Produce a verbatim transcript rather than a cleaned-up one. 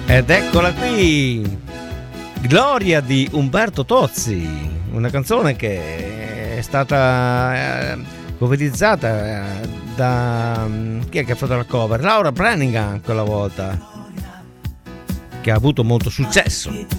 Ed eccola qui, Gloria di Umberto Tozzi, una canzone che è stata eh, coverizzata eh, da chi è che ha fatto la cover? Laura Branigan quella volta, che ha avuto molto successo.